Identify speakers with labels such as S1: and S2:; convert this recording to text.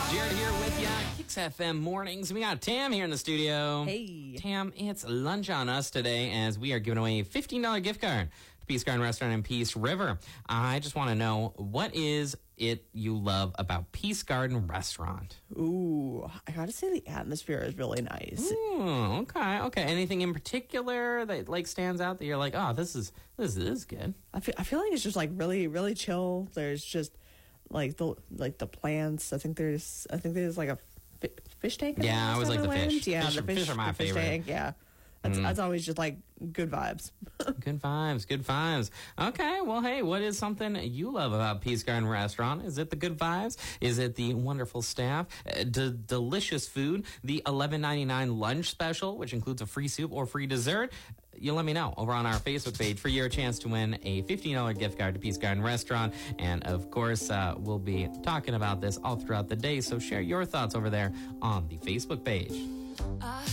S1: Jared here with ya. Kicks FM mornings. We got Tam here in the studio.
S2: Hey.
S1: Tam, it's lunch on us today as we are giving away a $15 gift card to Peace Garden Restaurant in Peace River. I just want to know, what is it you love about Peace Garden Restaurant?
S2: Ooh, I gotta say the atmosphere is really nice.
S1: Ooh, okay. Anything in particular that like stands out that you're like, oh, this is good?
S2: I feel like it's just like really, really chill. There's just like the plants. I think there's like a fish tank.
S1: Yeah, I always like the fish.
S2: Yeah,
S1: the fish are my favorite.
S2: Tank, yeah. That's always just like good vibes.
S1: Good vibes. Okay, well, hey, what is something you love about Peace Garden Restaurant? Is it the good vibes? Is it the wonderful staff? Delicious food? The $11.99 lunch special, which includes a free soup or free dessert? You let me know over on our Facebook page for your chance to win a $15 gift card to Peace Garden Restaurant. And, of course, we'll be talking about this all throughout the day, so share your thoughts over there on the Facebook page.